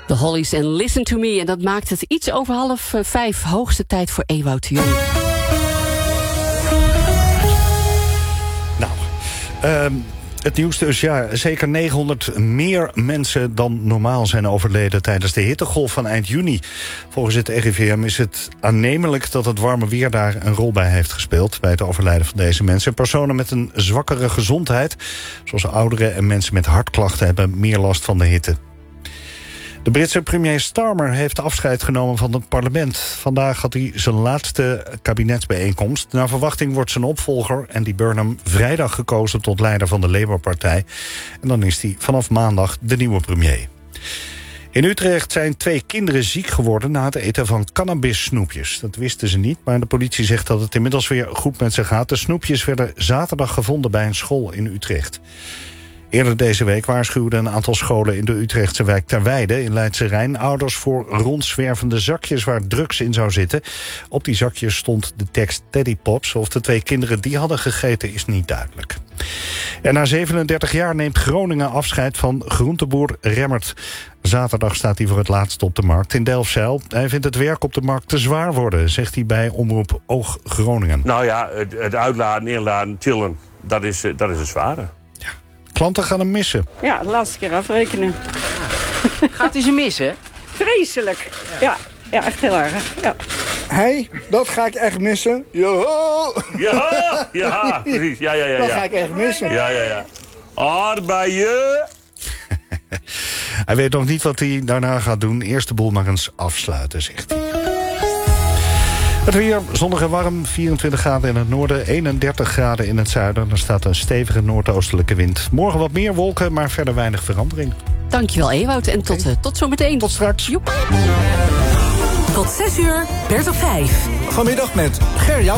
De Hollies en Listen to Me. En dat maakt het iets over 4:30. Hoogste tijd voor Ewout de Jong. Het nieuws dus, ja, zeker 900 meer mensen dan normaal zijn overleden tijdens de hittegolf van eind juni. Volgens het RIVM is het aannemelijk dat het warme weer daar een rol bij heeft gespeeld bij het overlijden van deze mensen. Personen met een zwakkere gezondheid, zoals ouderen en mensen met hartklachten, hebben meer last van de hitte. De Britse premier Starmer heeft afscheid genomen van het parlement. Vandaag had hij zijn laatste kabinetsbijeenkomst. Naar verwachting wordt zijn opvolger, Andy Burnham, vrijdag gekozen tot leider van de Labour-partij. En dan is hij vanaf maandag de nieuwe premier. In Utrecht zijn 2 kinderen ziek geworden na het eten van cannabissnoepjes. Dat wisten ze niet, maar de politie zegt dat het inmiddels weer goed met ze gaat. De snoepjes werden zaterdag gevonden bij een school in Utrecht. Eerder deze week waarschuwden een aantal scholen in de Utrechtse wijk Terweide in Leidse Rijn ouders voor rondzwervende zakjes waar drugs in zou zitten. Op die zakjes stond de tekst Teddy Pops. Of de 2 kinderen die hadden gegeten is niet duidelijk. En na 37 jaar neemt Groningen afscheid van groenteboer Remmert. Zaterdag staat hij voor het laatst op de markt in Delfzijl. Hij vindt het werk op de markt te zwaar worden, zegt hij bij Omroep Oog Groningen. Nou ja, het uitladen, inladen, chillen, dat is het zware. Klanten gaan hem missen. Ja, de laatste keer afrekenen. Gaat u ze missen? Vreselijk. Ja, echt heel erg. Ja. Hé, dat ga ik echt missen. Joho! Ja, precies. Ja. Dat ga ik echt missen. Ja. Arbeid. Hij weet nog niet wat hij daarna gaat doen. Eerst de boel maar eens afsluiten, zegt hij. Het weer zonnig en warm, 24 graden in het noorden, 31 graden in het zuiden. Er staat een stevige noordoostelijke wind. Morgen wat meer wolken, maar verder weinig verandering. Dankjewel Ewout en tot zometeen. Tot straks. Joep. Tot 6 uur, Bert op 5. Vanmiddag met Gerja